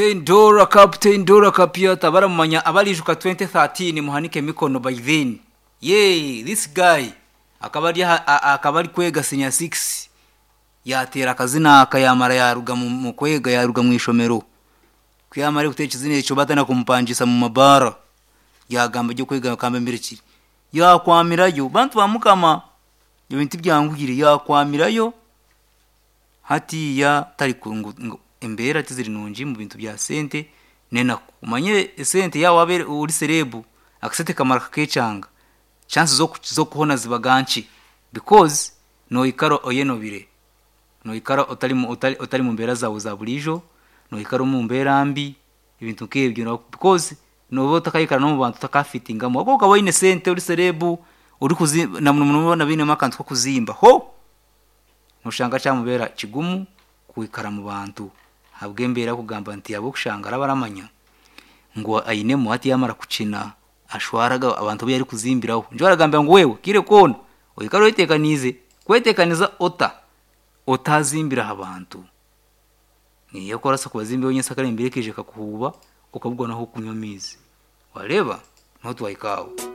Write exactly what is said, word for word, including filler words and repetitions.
Ndora Captain Ndora Kapiata baramanya abalijuka twenty thirteen muhanike mikono by then. Yay, this guy akabari akabari kwega senior six yatera akazina akayamara yaruga mu kwega yaruga mu ishomero kwiyamara gutecizine cyo batana kumpanjisa mu mabara yagamba ryo kwega kambe mbirikiri yakwamirayo bantu bamukama ibintu byangugire yakwamirayo hati ya tari kungu embera tiziri nunji mu bintu bya sente nena kumanye sente ya wabere uri serebu akasete kamara kakecanga chance zo zo kuhona zibaganchi because no ikaro oyeno bire no ikaro otari mu otari mu mbera zawo za bulijo no ikaro mu mbera mbi ibintu kebyo no because no bota kayikara no mu bantu takafitinga mu ako kaboine sente uri serebu uri kuzimba na muntu na bine makantu ko kuzimba ho mushanga cyamubera kigumu kuikara mu bantu habwembera kugamba nti yabo kushangara baramanya ngo ayine mu hati yamara kucina ashwaraga abantu bari kuzimbiraho njo aragamba ngo wewe kire kona oyikaro itekanize kwetekaniza ota otazimbira abantu ni yakora sa kubazimbe onye sakare imbirekeje kakuhuba ukabugwa naho kunyamizi wareba no twayikawo